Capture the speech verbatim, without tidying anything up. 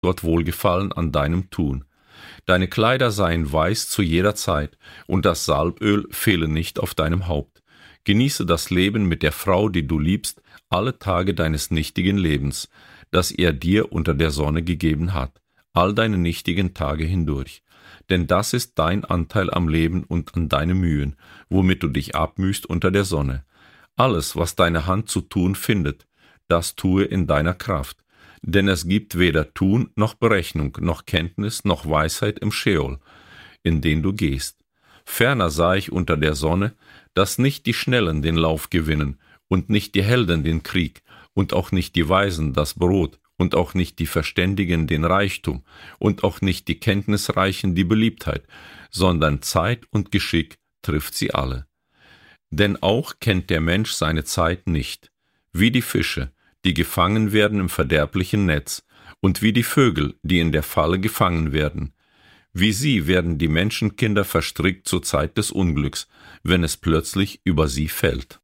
Gott Wohlgefallen an deinem Tun. Deine Kleider seien weiß zu jeder Zeit, und das Salböl fehle nicht auf deinem Haupt. Genieße das Leben mit der Frau, die du liebst, alle Tage deines nichtigen Lebens, das er dir unter der Sonne gegeben hat, all deine nichtigen Tage hindurch. Denn das ist dein Anteil am Leben und an deine Mühen, womit du dich abmühst unter der Sonne. Alles, was deine Hand zu tun findet, das tue in deiner Kraft. Denn es gibt weder Tun noch Berechnung, noch Kenntnis, noch Weisheit im Scheol, in den du gehst. Ferner sah ich unter der Sonne, dass nicht die Schnellen den Lauf gewinnen, und nicht die Helden den Krieg, und auch nicht die Weisen das Brot, und auch nicht die Verständigen den Reichtum, und auch nicht die Kenntnisreichen die Beliebtheit, sondern Zeit und Geschick trifft sie alle. Denn auch kennt der Mensch seine Zeit nicht, wie die Fische, die gefangen werden im verderblichen Netz, und wie die Vögel, die in der Falle gefangen werden. Wie sie werden die Menschenkinder verstrickt zur Zeit des Unglücks, wenn es plötzlich über sie fällt.